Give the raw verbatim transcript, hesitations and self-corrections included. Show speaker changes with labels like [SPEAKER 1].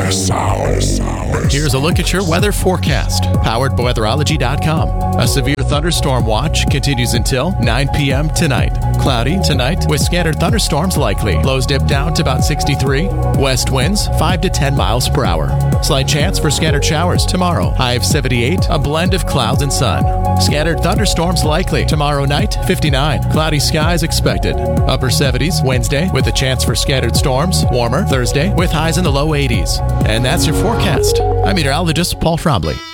[SPEAKER 1] Here's a look at your weather forecast, powered by weatherology dot com. A severe thunderstorm watch continues until nine p.m. tonight. Cloudy tonight with scattered thunderstorms likely. Lows dip down to about sixty-three. West winds five to ten miles per hour. Slight chance for scattered showers tomorrow. High of seventy-eight, a blend of clouds and sun. Scattered thunderstorms likely. Tomorrow night, fifty-nine. Cloudy skies expected. Upper seventies Wednesday with a chance for scattered storms. Warmer Thursday with highs in the low eighties. And that's your forecast. I'm meteorologist Paul Frombley.